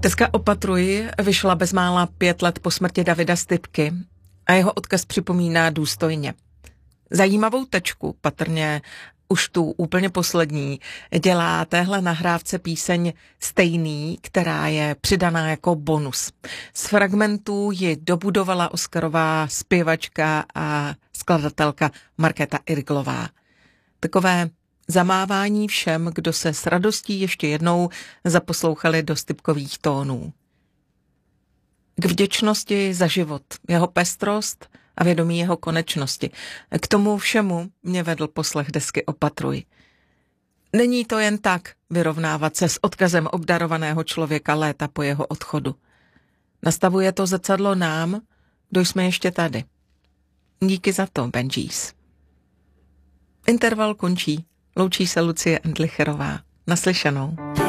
Deska Opatruj vyšla bezmála 5 let po smrti Davida Stypky a jeho odkaz připomíná důstojně. Zajímavou tečku, patrně už tu úplně poslední, dělá téhle nahrávce píseň Stejný, která je přidaná jako bonus. Z fragmentů ji dobudovala oscarová zpěvačka a skladatelka Markéta Irglová. Takové zamávání všem, kdo se s radostí ještě jednou zaposlouchali do Stypkových tónů. K vděčnosti za život, jeho pestrost a vědomí jeho konečnosti. K tomu všemu mě vedl poslech desky Opatruj. Není to jen tak vyrovnávat se s odkazem obdarovaného člověka léta po jeho odchodu. Nastavuje to zrcadlo nám, kdo jsme ještě tady. Díky za to, Benjis. Interval končí. Loučí se Lucie Endlicherová. Naslyšenou.